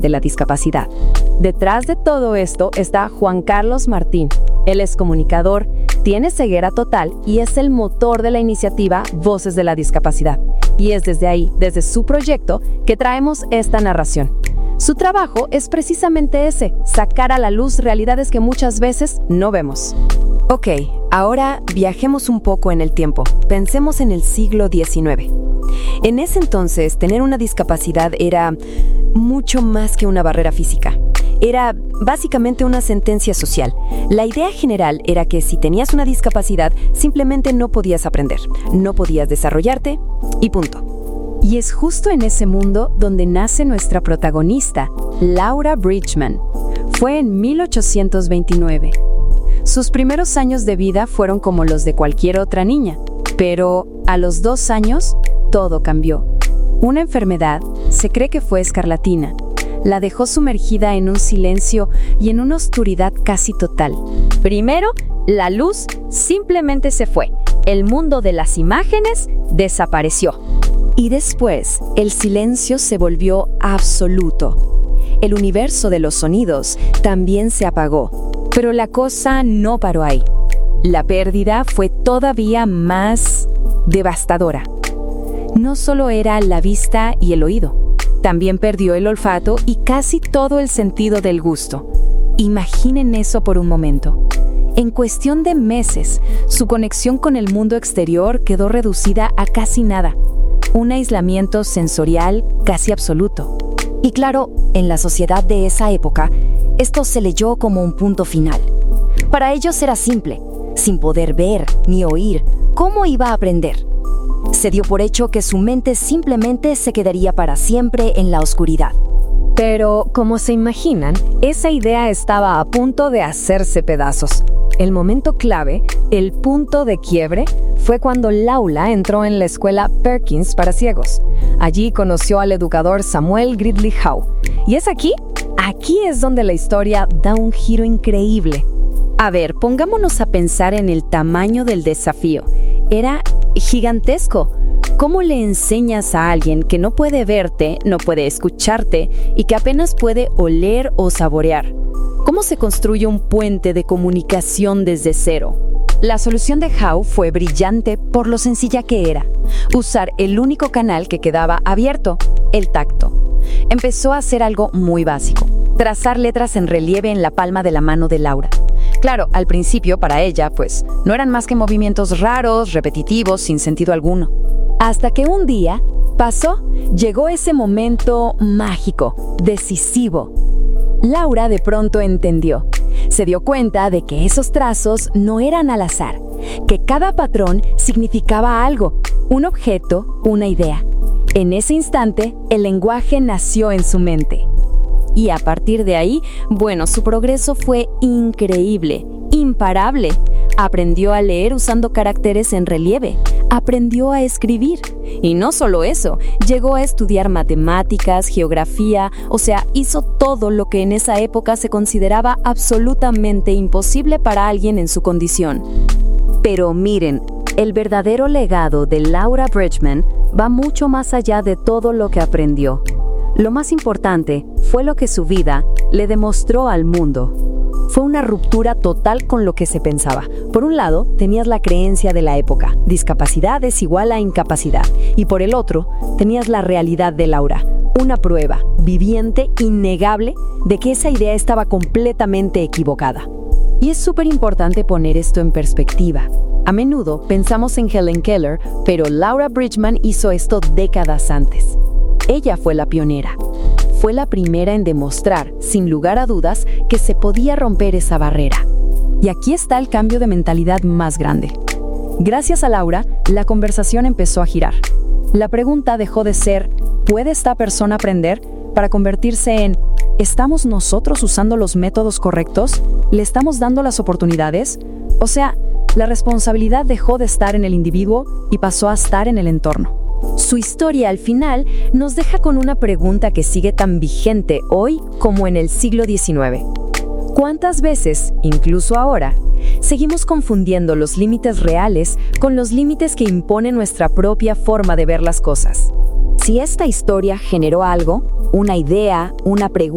de la discapacidad. Detrás de todo esto está Juan Carlos Martín. Él es comunicador, tiene ceguera total y es el motor de la iniciativa Voces de la Discapacidad. Y es desde ahí, desde su proyecto, que traemos esta narración. Su trabajo es precisamente ese, sacar a la luz realidades que muchas veces no vemos. Ok, ahora viajemos un poco en el tiempo. Pensemos en el siglo XIX. En ese entonces, tener una discapacidad era mucho más que una barrera física. Era básicamente una sentencia social. La idea general era que si tenías una discapacidad, simplemente no podías aprender, no podías desarrollarte y punto. Y es justo en ese mundo donde nace nuestra protagonista, Laura Bridgman. Fue en 1829. Sus primeros años de vida fueron como los de cualquier otra niña, pero a los 2 años, todo cambió. Una enfermedad, se cree que fue escarlatina, la dejó sumergida en un silencio y en una oscuridad casi total. Primero, la luz simplemente se fue. El mundo de las imágenes desapareció. Y después, el silencio se volvió absoluto. El universo de los sonidos también se apagó. Pero la cosa no paró ahí. La pérdida fue todavía más devastadora. No solo era la vista y el oído, también perdió el olfato y casi todo el sentido del gusto. Imaginen eso por un momento. En cuestión de meses, su conexión con el mundo exterior quedó reducida a casi nada. Un aislamiento sensorial casi absoluto. Y claro, en la sociedad de esa época, esto se leyó como un punto final. Para ellos era simple, sin poder ver ni oír, ¿cómo iba a aprender? Se dio por hecho que su mente simplemente se quedaría para siempre en la oscuridad. Pero, como se imaginan, esa idea estaba a punto de hacerse pedazos. El momento clave, el punto de quiebre, fue cuando Laura entró en la escuela Perkins para ciegos. Allí conoció al educador Samuel Gridley Howe. Y es aquí es donde la historia da un giro increíble. A ver, pongámonos a pensar en el tamaño del desafío. Era gigantesco. ¿Cómo le enseñas a alguien que no puede verte, no puede escucharte y que apenas puede oler o saborear? ¿Cómo se construye un puente de comunicación desde cero? La solución de Howe fue brillante por lo sencilla que era. Usar el único canal que quedaba abierto, el tacto. Empezó a hacer algo muy básico: trazar letras en relieve en la palma de la mano de Laura. Claro, al principio para ella, no eran más que movimientos raros, repetitivos, sin sentido alguno. Hasta que un día llegó ese momento mágico, decisivo. Laura de pronto entendió. Se dio cuenta de que esos trazos no eran al azar, que cada patrón significaba algo, un objeto, una idea. En ese instante, el lenguaje nació en su mente. Y a partir de ahí, su progreso fue increíble, imparable. Aprendió a leer usando caracteres en relieve, aprendió a escribir. Y no solo eso, llegó a estudiar matemáticas, geografía, hizo todo lo que en esa época se consideraba absolutamente imposible para alguien en su condición. Pero miren, el verdadero legado de Laura Bridgman va mucho más allá de todo lo que aprendió. Lo más importante fue lo que su vida le demostró al mundo. Fue una ruptura total con lo que se pensaba. Por un lado, tenías la creencia de la época: discapacidad es igual a incapacidad. Y por el otro, tenías la realidad de Laura, una prueba viviente, innegable, de que esa idea estaba completamente equivocada. Y es súper importante poner esto en perspectiva. A menudo pensamos en Helen Keller, pero Laura Bridgman hizo esto décadas antes. Ella fue la pionera. Fue la primera en demostrar, sin lugar a dudas, que se podía romper esa barrera. Y aquí está el cambio de mentalidad más grande. Gracias a Laura, la conversación empezó a girar. La pregunta dejó de ser ¿puede esta persona aprender?, para convertirse en ¿estamos nosotros usando los métodos correctos? ¿Le estamos dando las oportunidades? La responsabilidad dejó de estar en el individuo y pasó a estar en el entorno. Su historia al final nos deja con una pregunta que sigue tan vigente hoy como en el siglo XIX. ¿Cuántas veces, incluso ahora, seguimos confundiendo los límites reales con los límites que impone nuestra propia forma de ver las cosas? Si esta historia generó algo, una idea, una pregunta,